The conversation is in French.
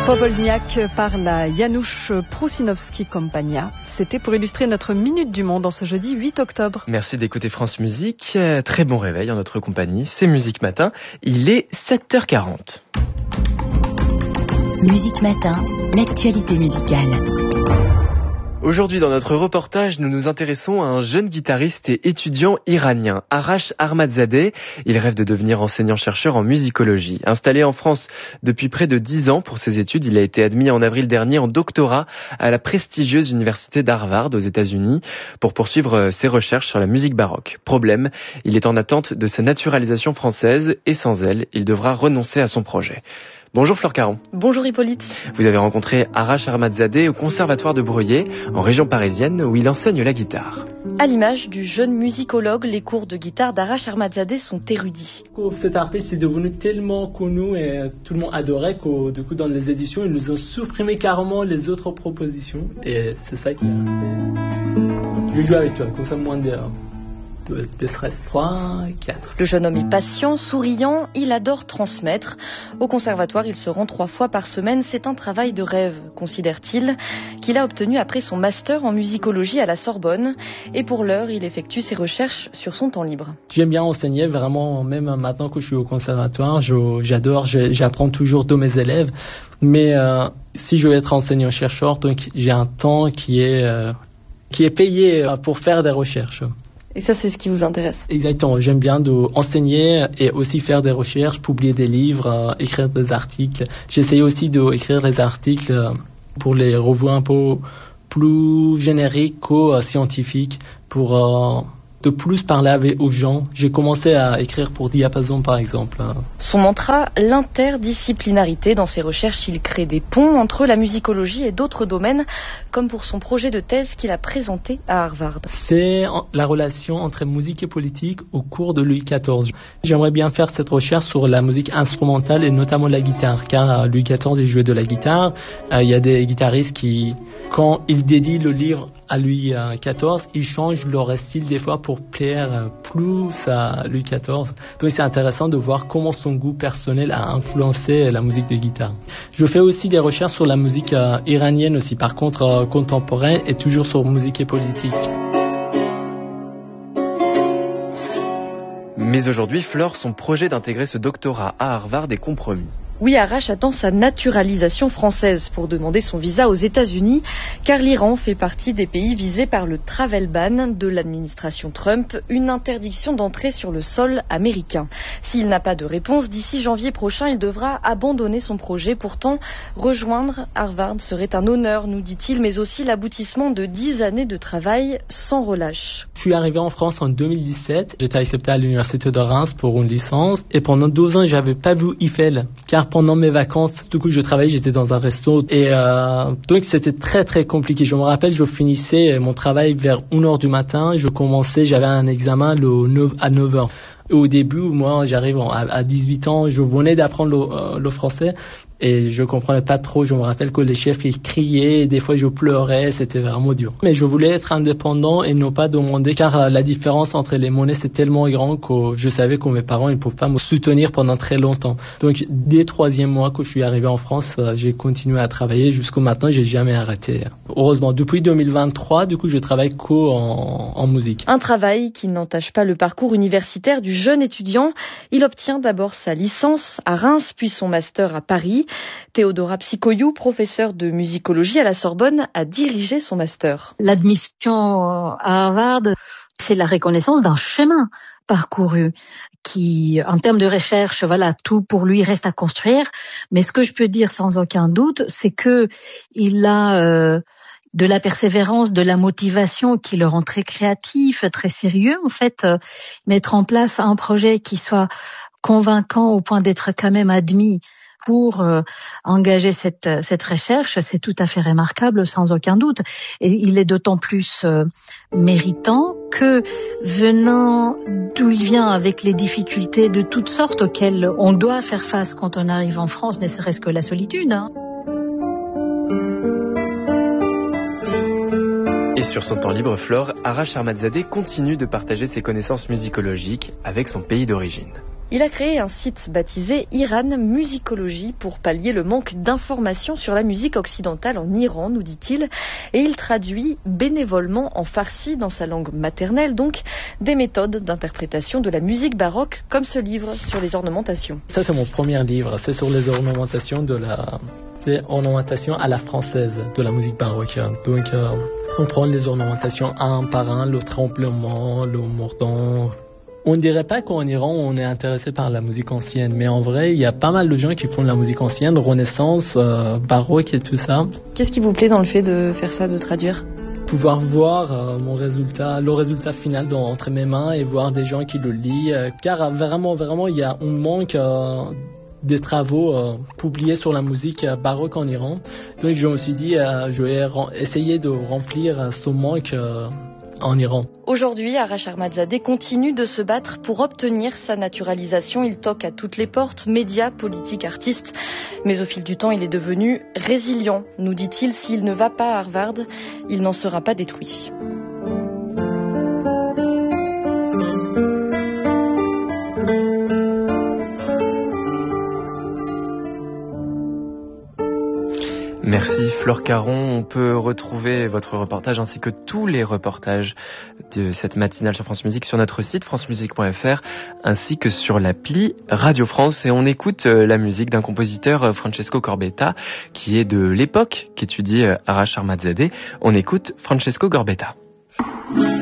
Powolniak par la Janusz Prusinowski Kompania. C'était pour illustrer notre Minute du Monde en ce jeudi 8 octobre. Merci d'écouter France Musique. Très bon réveil en notre compagnie. C'est Musique Matin. Il est 7h40. Musique Matin, l'actualité musicale. Aujourd'hui, dans notre reportage, nous nous intéressons à un jeune guitariste et étudiant iranien, Arash Ahmadzadeh. Il rêve de devenir enseignant-chercheur en musicologie. Installé en France depuis près de 10 ans pour ses études, il a été admis en avril dernier en doctorat à la prestigieuse université d'Harvard aux États-Unis pour poursuivre ses recherches sur la musique baroque. Problème, il est en attente de sa naturalisation française et sans elle, il devra renoncer à son projet. Bonjour Flore Caron. Bonjour Hippolyte. Vous avez rencontré Arash Ahmadzadeh au conservatoire de Breuillé, en région parisienne, où il enseigne la guitare. À l'image du jeune musicologue, les cours de guitare d'Arash Ahmadzadeh sont érudits. Cet artiste est devenu tellement connu et tout le monde adorait que du coup dans les éditions, ils nous ont supprimé carrément les autres propositions. Et c'est ça qui a... Je joue avec toi, comme ça moins de stress. 3, 4. Le jeune homme est patient, souriant, il adore transmettre. Au conservatoire, il se rend 3 fois par semaine. C'est un travail de rêve, considère-t-il, qu'il a obtenu après son master en musicologie à la Sorbonne. Et pour l'heure, il effectue ses recherches sur son temps libre. J'aime bien enseigner, vraiment, même maintenant que je suis au conservatoire, j'adore, j'apprends toujours de mes élèves. Mais si je veux être enseignant-chercheur, donc j'ai un temps qui est payé pour faire des recherches. Et ça, c'est ce qui vous intéresse? Exactement. J'aime bien enseigner et aussi faire des recherches, publier des livres, écrire des articles. J'essaye aussi d'écrire des articles pour les revues un peu plus génériques que scientifiques pour de plus parler aux gens. J'ai commencé à écrire pour Diapason, par exemple. Son mantra, l'interdisciplinarité. Dans ses recherches, il crée des ponts entre la musicologie et d'autres domaines, comme pour son projet de thèse qu'il a présenté à Harvard. C'est la relation entre musique et politique au cours de Louis XIV. J'aimerais bien faire cette recherche sur la musique instrumentale et notamment la guitare, car Louis XIV, il jouait de la guitare. Il y a des guitaristes qui, quand ils dédient le livre à Louis XIV, ils changent leur style des fois pour plaire plus à Louis XIV. Donc c'est intéressant de voir comment son goût personnel a influencé la musique de guitare. Je fais aussi des recherches sur la musique iranienne aussi, par contre contemporaine et toujours sur musique et politique. Mais aujourd'hui, Flore, son projet d'intégrer ce doctorat à Harvard est compromis. Oui, Arash attend sa naturalisation française pour demander son visa aux États-Unis, car l'Iran fait partie des pays visés par le travel ban de l'administration Trump, une interdiction d'entrée sur le sol américain. S'il n'a pas de réponse, d'ici janvier prochain, il devra abandonner son projet. Pourtant, rejoindre Harvard serait un honneur, nous dit-il, mais aussi l'aboutissement de 10 années de travail sans relâche. Je suis arrivé en France en 2017. J'étais accepté à l'université de Reims pour une licence et pendant 2 ans, j'avais pas vu Eiffel, car pendant mes vacances, du coup, je travaillais, j'étais dans un resto et donc c'était très très compliqué. Je me rappelle, je finissais mon travail vers 1h du matin, j'avais un examen à 9h. Au début, moi, j'arrive à 18 ans, je venais d'apprendre le français et je comprenais pas trop. Je me rappelle que les chefs, ils criaient, des fois je pleurais, c'était vraiment dur. Mais je voulais être indépendant et ne pas demander, car la différence entre les monnaies, c'est tellement grand que je savais que mes parents, ils ne pouvaient pas me soutenir pendant très longtemps. Donc, dès le 3e mois que je suis arrivé en France, j'ai continué à travailler jusqu'au matin, j'ai jamais arrêté. Heureusement, depuis 2023, du coup, je travaille en musique. Un travail qui n'entache pas le parcours universitaire du jeune étudiant. Il obtient d'abord sa licence à Reims, puis son master à Paris. Théodora Psychoiou, professeure de musicologie à la Sorbonne, a dirigé son master. L'admission à Harvard, c'est la reconnaissance d'un chemin parcouru qui, en termes de recherche, voilà, tout pour lui reste à construire. Mais ce que je peux dire sans aucun doute, c'est que il a de la persévérance, de la motivation qui le rend très créatif, très sérieux. En fait, mettre en place un projet qui soit convaincant au point d'être quand même admis pour engager cette recherche, c'est tout à fait remarquable, sans aucun doute. Et il est d'autant plus méritant que, venant d'où il vient, avec les difficultés de toutes sortes auxquelles on doit faire face quand on arrive en France, ne serait-ce que la solitude, Et sur son temps libre, Flore, Arash Ahmadzadeh continue de partager ses connaissances musicologiques avec son pays d'origine. Il a créé un site baptisé Iran Musicologie pour pallier le manque d'informations sur la musique occidentale en Iran, nous dit-il. Et il traduit bénévolement en farsi, dans sa langue maternelle donc, des méthodes d'interprétation de la musique baroque, comme ce livre sur les ornementations. Ça, c'est mon premier livre. C'est sur les ornementations ornementations à la française de la musique baroque. Donc, on prend les ornementations un par un, le tremblement, le mordant. On ne dirait pas qu'en Iran, on est intéressé par la musique ancienne, mais en vrai, il y a pas mal de gens qui font de la musique ancienne, Renaissance, baroque et tout ça. Qu'est-ce qui vous plaît dans le fait de faire ça, de traduire ? Pouvoir voir le résultat final entre mes mains et voir des gens qui le lisent, car vraiment, il y a un manque des travaux publiés sur la musique baroque en Iran. Donc je me suis dit, je vais essayer de remplir ce manque en Iran. Aujourd'hui, Arash Ahmadzadeh continue de se battre pour obtenir sa naturalisation. Il toque à toutes les portes, médias, politiques, artistes. Mais au fil du temps, il est devenu résilient. Nous dit-il, s'il ne va pas à Harvard, il n'en sera pas détruit. Merci Flore Caron. On peut retrouver votre reportage ainsi que tous les reportages de cette matinale sur France Musique sur notre site francemusique.fr ainsi que sur l'appli Radio France. Et on écoute la musique d'un compositeur, Francesco Gorbetta, qui est de l'époque qu'étudie Arash Ahmadzadeh. On écoute Francesco Gorbetta.